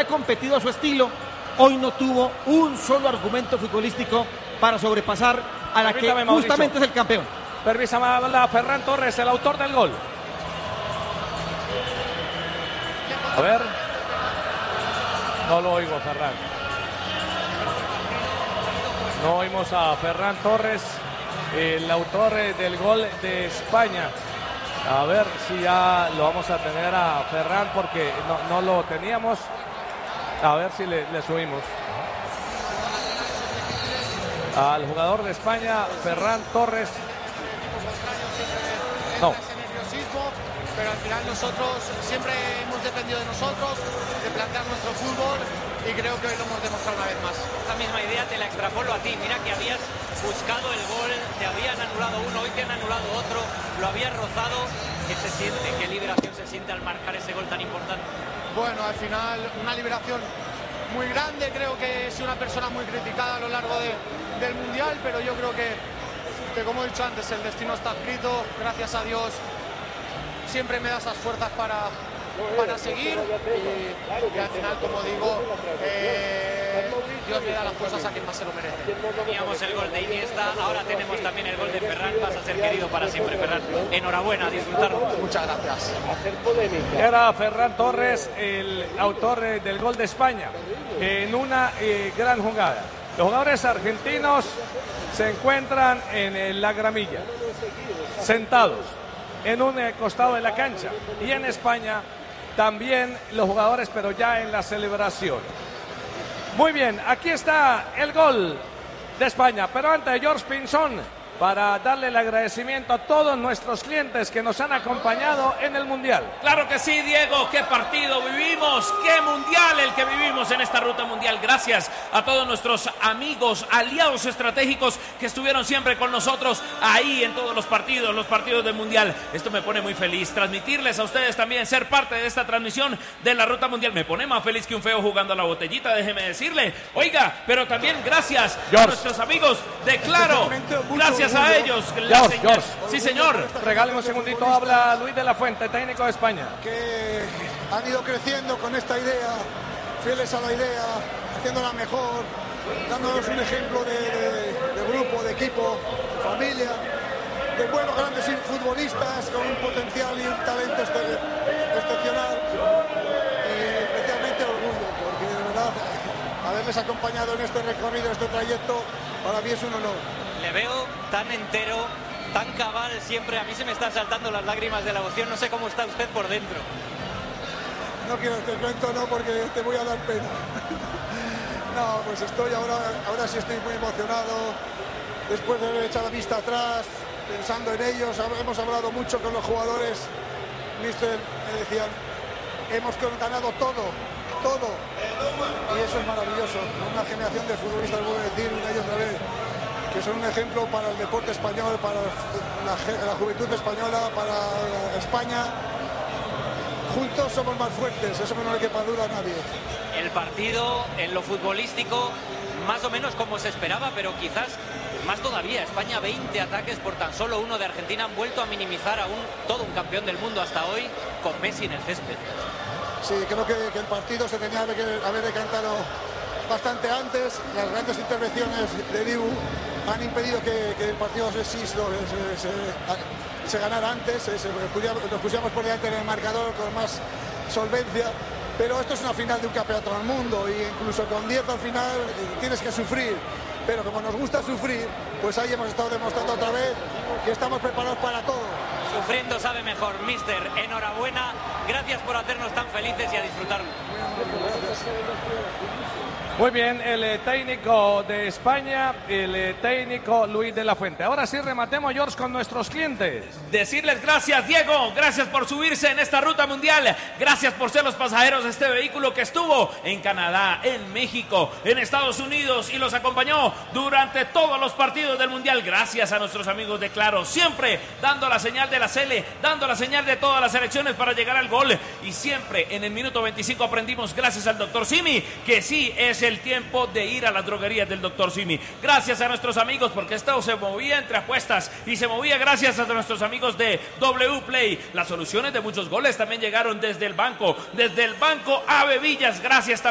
ha competido a su estilo, hoy no tuvo un solo argumento futbolístico para sobrepasar a la que justamente es el campeón. Permítame hablar Ferran Torres, el autor del gol. A ver. No lo oigo, Ferran. No oímos a Ferran Torres, el autor del gol de España. A ver si ya lo vamos a tener a Ferran, porque no lo teníamos. A ver si le subimos. Al jugador de España, Ferran Torres. No. Pero al final nosotros siempre hemos dependido de nosotros, de plantear nuestro fútbol, y creo que hoy lo hemos demostrado una vez más. Esta misma idea te la extrapolo a ti. Mira que habías buscado el gol, te habían anulado uno, hoy te han anulado otro, lo habías rozado. ¿Qué se siente? ¿Qué liberación se siente al marcar ese gol tan importante? Bueno, al final una liberación muy grande, creo que he sido una persona muy criticada a lo largo del Mundial, pero yo creo que como he dicho antes, el destino está escrito, gracias a Dios siempre me da esas fuerzas para seguir, y al final, como digo, Dios le da las fuerzas a quien más se lo merece. Teníamos el gol de Iniesta, ahora tenemos también el gol de Ferran. Vas a ser querido para siempre, Ferran. Enhorabuena, a disfrutarlo. Muchas gracias. Era Ferran Torres, el autor del gol de España, en una gran jugada. Los jugadores argentinos se encuentran en la gramilla, sentados en un costado de la cancha, y en España también los jugadores, pero ya en la celebración. Muy bien, aquí está el gol de España, pero antes George Pinzón, para darle el agradecimiento a todos nuestros clientes que nos han acompañado en el Mundial. Claro que sí, Diego, qué partido vivimos, qué Mundial el que vivimos en esta ruta mundial. Gracias a todos nuestros amigos, aliados estratégicos que estuvieron siempre con nosotros ahí en todos los partidos del Mundial. Esto me pone muy feliz, transmitirles a ustedes también, ser parte de esta transmisión de la ruta mundial. Me pone más feliz que un feo jugando a la botellita, déjeme decirle. Oiga, pero también gracias a nuestros amigos de Claro, gracias a ellos. George. Sí, señor. Regálame un segundito, habla Luis de la Fuente, técnico de España. Que han ido creciendo con esta idea, fieles a la idea, haciéndola mejor, dándonos un ejemplo de grupo, de equipo, de familia, de buenos grandes futbolistas con un potencial y un talento excepcional, y especialmente orgullo, porque de verdad haberles acompañado en este recorrido, este trayecto, para mí es un honor. Le veo tan entero, tan cabal siempre. A mí se me están saltando las lágrimas de la emoción. No sé cómo está usted por dentro. No quiero te cuento, no, porque te voy a dar pena. No, pues estoy ahora sí estoy muy emocionado. Después de haber echado la vista atrás, pensando en ellos, hemos hablado mucho con los jugadores. Mister, me decían, hemos ganado todo. Y eso es maravilloso. Una generación de futbolistas, voy a decir una y otra vez, que son un ejemplo para el deporte español, para la juventud española, para España. Juntos somos más fuertes, eso no le quepa duda a nadie. El partido en lo futbolístico, más o menos como se esperaba, pero quizás más todavía. España 20 ataques por tan solo uno de Argentina. Han vuelto a minimizar a todo un campeón del mundo hasta hoy, con Messi en el césped. Sí, creo que el partido se tenía que haber decantado bastante antes. Las grandes intervenciones de Dibu han impedido que el partido se ganara antes. Nos pusiéramos por delante en el marcador con más solvencia. Pero esto es una final de un campeonato del mundo, y incluso con 10 al final tienes que sufrir. Pero como nos gusta sufrir, pues ahí hemos estado demostrando otra vez que estamos preparados para todo. Sufriendo sabe mejor, mister. Enhorabuena, gracias por hacernos tan felices y a disfrutarlo. Muy bien, el técnico de España, el técnico Luis de la Fuente. Ahora sí rematemos, George, con nuestros clientes. Decirles gracias, Diego, gracias por subirse en esta ruta mundial, gracias por ser los pasajeros de este vehículo que estuvo en Canadá, en México, en Estados Unidos y los acompañó durante todos los partidos del mundial. Gracias a nuestros amigos de Claro, siempre dando la señal de la Sele, dando la señal de todas las selecciones para llegar al gol, y siempre en el minuto 25 aprendimos, gracias al doctor Simi, que sí es el tiempo de ir a las droguerías del doctor Simi. Gracias a nuestros amigos, porque esto se movía entre apuestas y se movía gracias a nuestros amigos de W Play. Las soluciones de muchos goles también llegaron desde el banco Ave Villas. Gracias también